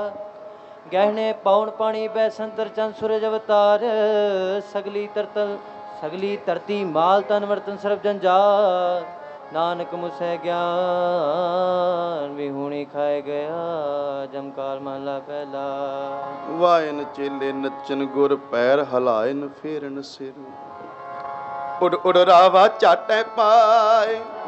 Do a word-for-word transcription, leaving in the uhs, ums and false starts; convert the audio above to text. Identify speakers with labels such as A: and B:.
A: ਗਹਿਣੇ ਪਾਉਣ ਪਾਣੀ ਬੈਸੰਤਰ ਚੰਦ ਸੂਰਜ ਅਵਤਾਰ ਸਗਲੀ ਤਰਤਲ ਸਗਲੀ ਧਰਤੀ ਮਾਲ ਤਨ ਵਰਤਨ ਸਰਬ ਜੰਜਾਲ ਨਾਨਕ ਮੁਸੈ ਗਿਆਨ ਵਿਹੂਣੀ ਖਾਏ ਗਿਆ ਜਮਕਾਲ ਮਹਲਾ ਪਹਿਲਾ।
B: ਵਾਇਨ ਚੇਲੇ ਨੱਚਨ ਗੁਰ ਪੈਰ ਹਲਾਇਨ ਫੇਰਨ ਸਿਰ ਉਡ ਉਡ ਰਾਵਾ ਝਾਟੈ ਪਾਏ